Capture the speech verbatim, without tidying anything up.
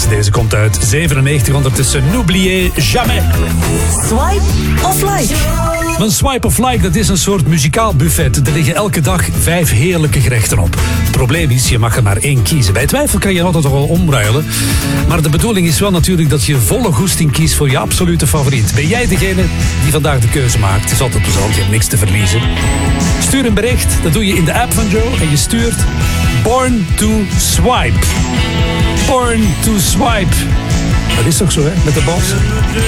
Deze komt uit zevenennegentig, ondertussen N'oubliez jamais. Swipe of like? Een swipe of like, dat is een soort muzikaal buffet. Er liggen elke dag vijf heerlijke gerechten op. Het probleem is, je mag er maar één kiezen. Bij twijfel kan je altijd toch wel omruilen. Maar de bedoeling is wel natuurlijk dat je volle goesting kiest voor je absolute favoriet. Ben jij degene die vandaag de keuze maakt? Het is altijd plezant, je hebt niks te verliezen. Stuur een bericht, dat doe je in de app van Joe. En je stuurt Born to Swipe. Born to Swipe. Dat is toch zo, hè, met de bas?